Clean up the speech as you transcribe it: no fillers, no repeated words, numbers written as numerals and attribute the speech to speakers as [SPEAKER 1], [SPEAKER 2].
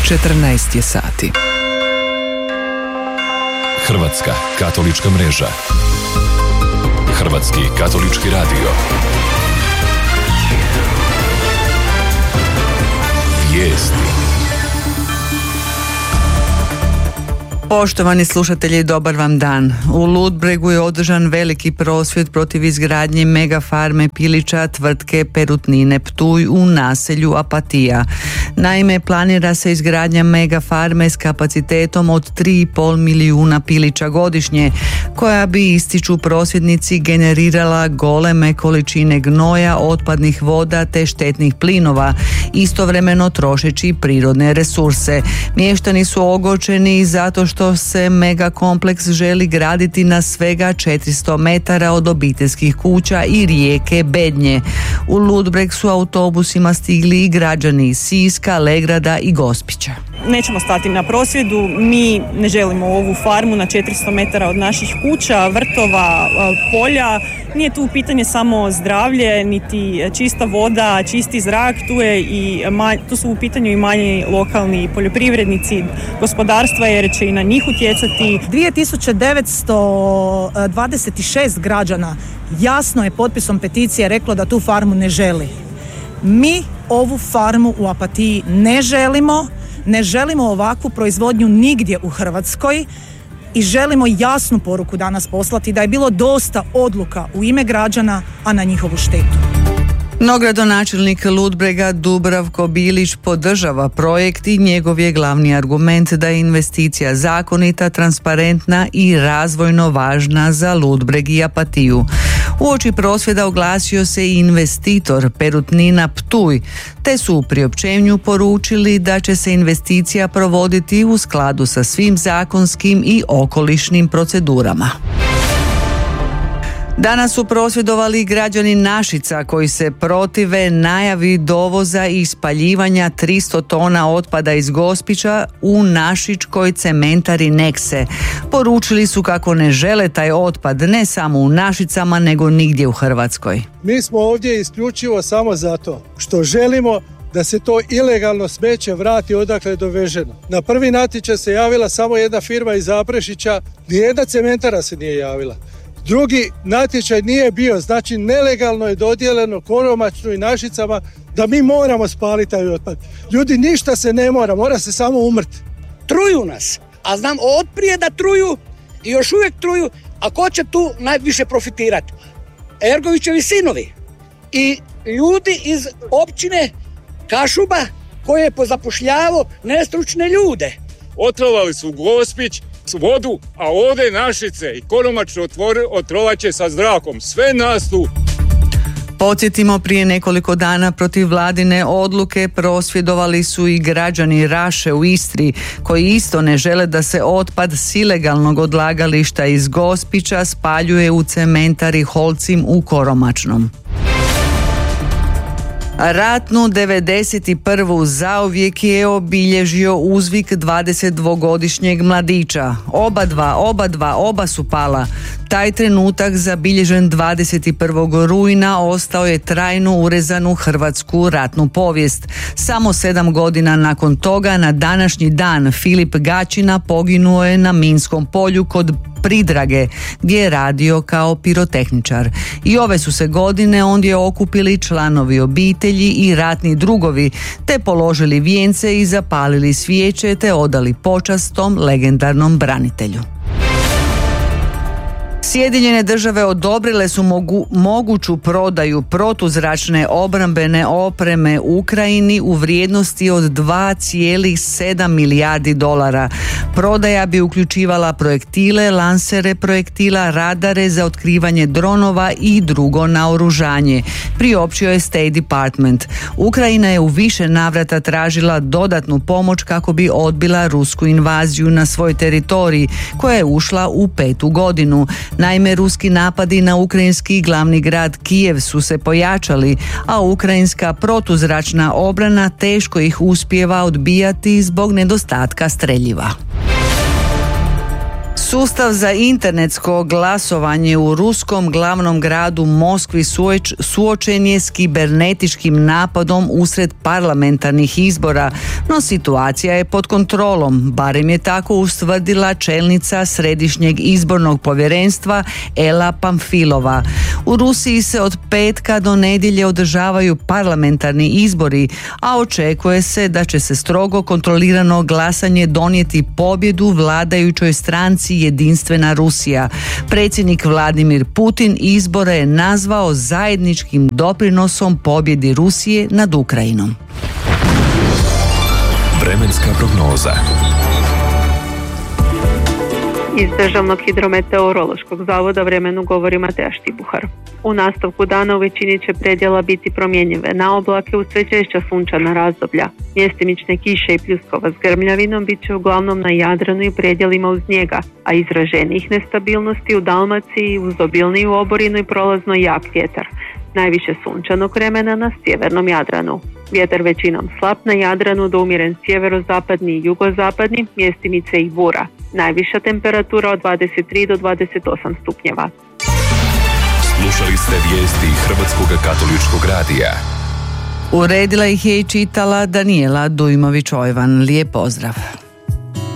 [SPEAKER 1] 14 je sati.
[SPEAKER 2] Hrvatska katolička mreža. Hrvatski katolički radio. Vijesti.
[SPEAKER 3] Poštovani slušatelji, dobar vam dan. U Ludbregu je održan veliki prosvjed protiv izgradnje megafarme pilića tvrtke Perutnine Ptuj u naselju Apatija. Naime, planira se izgradnja megafarme s kapacitetom od 3,5 milijuna pilića godišnje, koja bi, ističu prosvjednici, generirala goleme količine gnoja, otpadnih voda te štetnih plinova, istovremeno trošeći prirodne resurse. Mještani su ogorčeni zato što se megakompleks želi graditi na svega 400 metara od obiteljskih kuća i rijeke Bednje. U Ludbreg su autobusima stigli i građani iz Siska, Legrada i Gospića.
[SPEAKER 4] Nećemo stati na prosvjedu, mi ne želimo ovu farmu na 400 metara od naših kuća, vrtova, polja. Nije tu pitanje samo zdravlje, niti čista voda, čisti zrak, tu su u pitanju i manji lokalni poljoprivrednici, gospodarstva, jer će i na njih utjecati.
[SPEAKER 5] 2926 građana jasno je potpisom peticije reklo da tu farmu ne želi. Mi ovu farmu u Apatiji ne želimo. Ne želimo ovakvu proizvodnju nigdje u Hrvatskoj i želimo jasnu poruku danas poslati da je bilo dosta odluka u ime građana, a na njihovu štetu.
[SPEAKER 3] No, gradonačelnik Ludbrega Dubravko Bilić podržava projekt i njegov je glavni argument da je investicija zakonita, transparentna i razvojno važna za Ludbreg i Apatiju. Uoči prosvjeda oglasio se i investitor Perutnina Ptuj, te su u priopćenju poručili da će se investicija provoditi u skladu sa svim zakonskim i okolišnim procedurama. Danas su prosvjedovali građani Našica koji se protive najavi dovoza i spaljivanja 300 tona otpada iz Gospića u našičkoj cementari Nekse. Poručili su kako ne žele taj otpad ne samo u Našicama nego nigdje u Hrvatskoj.
[SPEAKER 6] Mi smo ovdje isključivo samo zato što želimo da se to ilegalno smeće vrati odakle je doveženo. Na prvi natječaj se javila samo jedna firma iz Zaprešića, nijedna cementara se nije javila. Drugi natječaj nije bio, znači nelegalno je dodijeljeno Koromačnu i Našicama da mi moramo spaliti taj otpad. Ljudi, ništa se ne mora se samo umrti.
[SPEAKER 7] Truju nas, a znam otprije da truju i još uvijek truju, a ko će tu najviše profitirati? Ergovićevi sinovi i ljudi iz općine Kašuba koje je pozapošljavao nestručne ljude.
[SPEAKER 8] Otrovali su Gospić, vodu, a ovdje Našice i Koromačno otrovat će sa zrakom. Sve nas tu.
[SPEAKER 3] Podsjetimo, prije nekoliko dana protiv vladine odluke prosvjedovali su i građani Raše u Istri, koji isto ne žele da se otpad s ilegalnog odlagališta iz Gospića spaljuje u cementari Holcim u Koromačnom. Ratnu 91. zauvijek je obilježio uzvik 22-godišnjeg mladića. Oba su pala. Taj trenutak, zabilježen 21. rujna, ostao je trajno urezan u hrvatsku ratnu povijest. Samo 7 godina nakon toga, na današnji dan, Filip Gačina poginuo je na minskom polju kod Pridrage, gdje je radio kao pirotehničar. I ove su se godine ondje okupili članovi obitelji i ratni drugovi, te položili vijence i zapalili svijeće, te odali počast tom legendarnom branitelju. Sjedinjene države odobrile su moguću prodaju protuzračne obrambene opreme Ukrajini u vrijednosti od 2,7 milijardi dolara. Prodaja bi uključivala projektile, lansere projektila, radare za otkrivanje dronova i drugo naoružanje, priopćio je State Department. Ukrajina je u više navrata tražila dodatnu pomoć kako bi odbila rusku invaziju na svoj teritorij, koja je ušla u 5. godinu. Naime, ruski napadi na ukrajinski glavni grad Kijev su se pojačali, a ukrajinska protuzračna obrana teško ih uspijeva odbijati zbog nedostatka streljiva. Sustav za internetsko glasovanje u ruskom glavnom gradu Moskvi suočen je s kibernetičkim napadom usred parlamentarnih izbora, no situacija je pod kontrolom, barem je tako ustvrdila čelnica Središnjeg izbornog povjerenstva Ela Pamfilova. U Rusiji se od petka do nedjelje održavaju parlamentarni izbori, a očekuje se da će se strogo kontrolirano glasanje donijeti pobjedu vladajućoj stranci Jedinstvena Rusija. Predsjednik Vladimir Putin izbore je nazvao zajedničkim doprinosom pobjedi Rusije nad Ukrajinom.
[SPEAKER 2] Vremenska prognoza.
[SPEAKER 1] Iz Državnog hidrometeorološkog zavoda vremenu govori Mateja Štibuhar. U nastavku dana u većini će predjela biti promjenjive na oblake uz sve češća sunčana razdoblja. Mjestimične kiše i pljuskova s grmljavinom bit će uglavnom na Jadranu i predjelima uz njega, a izraženijih nestabilnosti u Dalmaciji uz obilniju oborinu i prolazno jak vjetar. Najviše sunčanog vremena na sjevernom Jadranu. Vjetar većinom slab na Jadranu do umjeren sjeverozapadni i jugozapadni, mjestimice i bura. Najviša temperatura od 23 do 28 stupnjeva.
[SPEAKER 2] Slušali ste vijesti Hrvatskog katoličkog radija.
[SPEAKER 3] Uredila ih je i čitala Danijela Dujmović-Ojvan. Lijep pozdrav.